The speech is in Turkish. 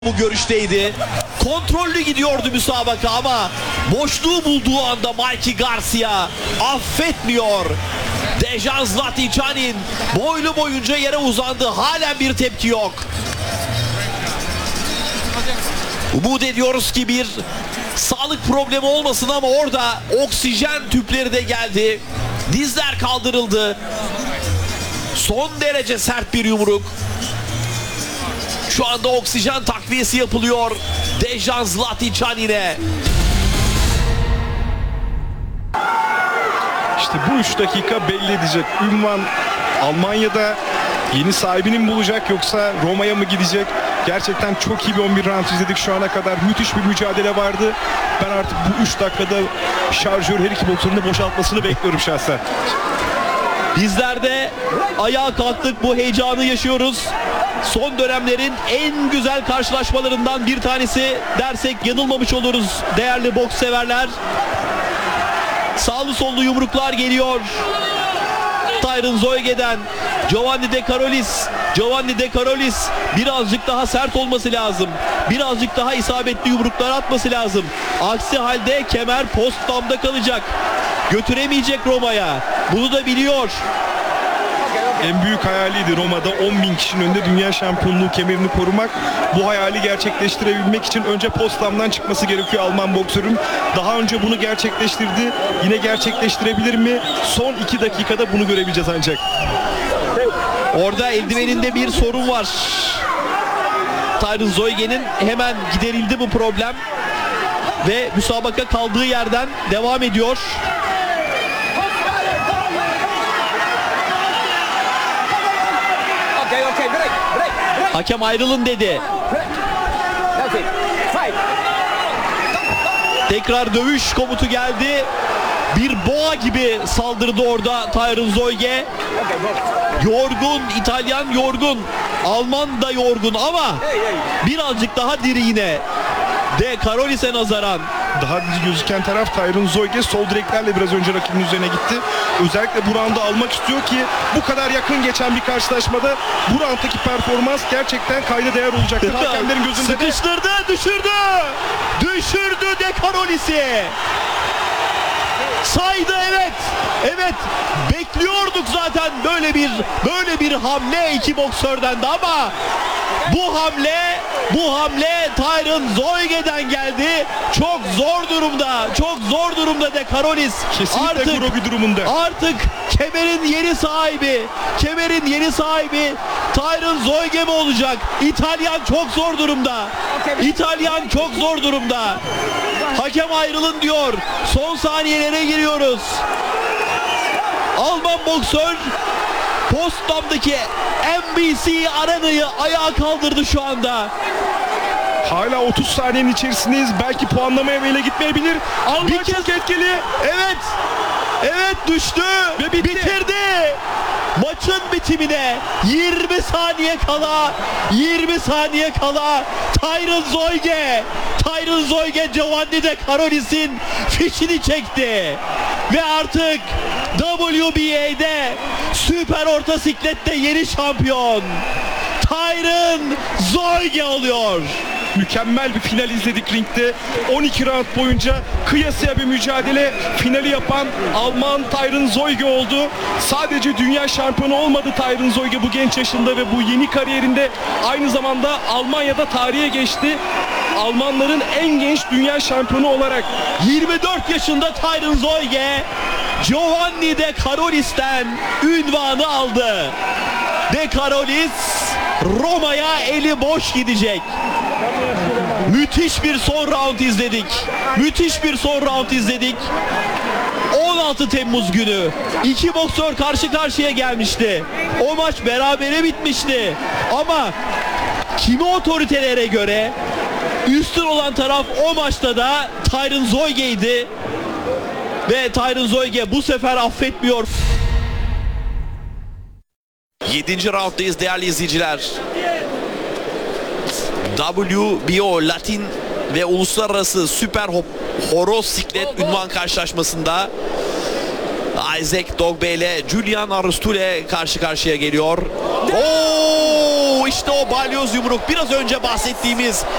Bu görüşteydi. Kontrollü gidiyordu müsabaka ama boşluğu bulduğu anda Mikey Garcia affetmiyor. Dejan Zlaticanin boylu boyunca yere uzandı. Halen bir tepki yok. Umut ediyoruz ki bir sağlık problemi olmasın ama orada oksijen tüpleri de geldi. Dizler kaldırıldı. Son derece sert bir yumruk. Şu anda oksijen takviyesi yapılıyor Dejan Zlaticanin'e. İşte bu 3 dakika belli edecek. Ünvan Almanya'da yeni sahibini mi bulacak yoksa Roma'ya mı gidecek? Gerçekten çok iyi bir 11 round izledik şu ana kadar. Müthiş bir mücadele vardı. Ben artık bu 3 dakikada şarjör her iki boksörün de boşaltmasını bekliyorum şahsen. Bizler de ayağa kalktık, bu heyecanı yaşıyoruz. Son dönemlerin en güzel karşılaşmalarından bir tanesi dersek yanılmamış oluruz değerli boks severler. Sağlı sollu yumruklar geliyor. Tyron Zoige'den Giovanni De Carolis. Giovanni De Carolis birazcık daha sert olması lazım. Birazcık daha isabetli yumruklar atması lazım. Aksi halde kemer post damda kalacak. Götüremeyecek Roma'ya. Bunu da biliyor. En büyük hayaliydi Roma'da 10.000 kişinin önünde dünya şampiyonluğu kemerini korumak. Bu hayali gerçekleştirebilmek için önce postamdan çıkması gerekiyor Alman boksörün. Daha önce bunu gerçekleştirdi. Yine gerçekleştirebilir mi? Son 2 dakikada bunu görebileceğiz ancak. Orada eldiveninde bir sorun var. Tyron Zoige'nin hemen giderildi bu problem. Ve müsabaka kaldığı yerden devam ediyor. Hakem ayrılın dedi. Tekrar dövüş komutu geldi. Bir boğa gibi saldırdı orada Tyron Zoige. Yorgun, İtalyan yorgun. Alman da yorgun ama birazcık daha diri yine. De Carolis'e nazaran. Daha diri gözüken taraf Tyron Zoige sol direklerle biraz önce rakibinin üzerine gitti. Özellikle bu roundu almak istiyor ki bu kadar yakın geçen bir karşılaşmada bu rounddaki performans gerçekten kayda değer olacaktır. Hakemlerin gözünde sıkıştırdı, düşürdü. Düşürdü De Carolis'i. Saydı, evet. Evet. Bekliyorduk zaten böyle bir hamle iki boksörden de ama bu hamle Tyron Zoige'den geldi. Çok zor durumda De Carolis. kesinlikle grogi durumunda. Artık kemerin yeni sahibi Tyron Zoige mi olacak? İtalyan çok zor durumda. Hakem ayrılın diyor. Son saniyelere giriyoruz. Alman boksör Potsdam'daki NBC arenayı ayağa kaldırdı şu anda. Hala 30 saniyenin içerisindeyiz. Belki puanlamaya bile gitmeyebilir. Alman çok etkili. Evet düştü ve bitirdi. Maçın bitimine 20 saniye kala Tyron Zoige Giovanni De Carolis'in fişini çekti. Ve artık WBA'de süper orta siklette yeni şampiyon Tyron Zoige oluyor. Mükemmel bir final izledik ringde. 12 round boyunca kıyasıya bir mücadele, finali yapan Alman Tyron Zoige oldu. Sadece dünya şampiyonu olmadı Tyron Zoige bu genç yaşında ve bu yeni kariyerinde aynı zamanda Almanya'da tarihe geçti. Almanların en genç dünya şampiyonu olarak 24 yaşında Tyron Zoige Giovanni De Carolis'ten ünvanı aldı. De Carolis Roma'ya eli boş gidecek. Müthiş bir son round izledik. 16 Temmuz günü iki boksör karşı karşıya gelmişti. O maç berabere bitmişti. Ama kimi otoritelere göre üstün olan taraf o maçta da Tyron Zoige'ydi. Ve Tyron Zoige bu sefer affetmiyor. 7. rounddayız değerli izleyiciler. WBO Latin ve Uluslararası Süper Horoz Siklet ünvan karşılaşmasında Isaac Dogbe ile Julian Aristule karşı karşıya geliyor. İşte o balyoz yumruk, biraz önce bahsettiğimiz